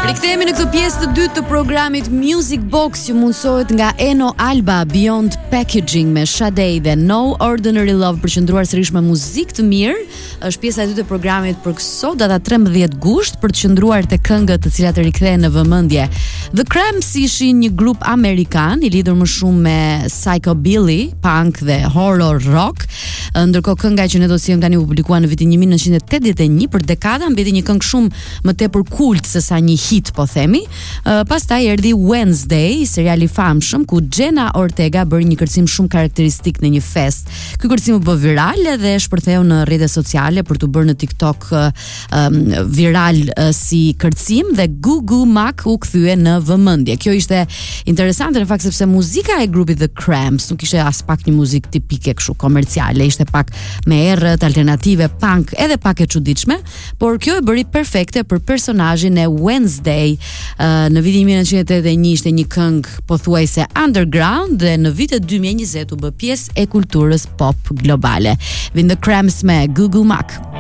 Rikthehemi në këtë pjesë të dytë të programit Music Box, që mundsohet nga Eno Alba, Beyond Packaging me Sade dhe No Ordinary Love, përqendruar sërish me muzikë të mirë. Është pjesa e dytë e programit për sot, data 13 gusht, për të qëndruar te këngët të cilat rikthehen në vëmendje. The Cramps ishin një grup amerikan i lidhur më shumë me psychobilly, punk dhe horror rock. Ndërkohë kënga që ne do të sjellëm tani u publikua në vitin 1981, për dekada mbeti një këngë shumë më tepër kult se sa një hit, po themi. Pastaj erdhi Wednesday, seriali i famshëm ku Jenna Ortega bëri një kërcim shumë karakteristik në një fest. Ky kërcim u bë viral dhe shpërtheu në rrjetet sociale për të bërë në TikTok viral si kërcim, dhe Gugu Mac u kthye në vëmendje. Kjo ishte interesante në fakt sepse muzika e grupit The Cramps nuk ishte as pak një muzikë tipike kështu komerciale, ishte pak me errët alternative, punk, edhe pak e çuditshme, por kjo e bëri perfekte për personazhin e Wednesday. Në vitin 1981 ishte një këngë pothuajse underground dhe në vitet 2020 u bë pjesë e kulturës pop globale. Vin The Cramps me Gugu Mac.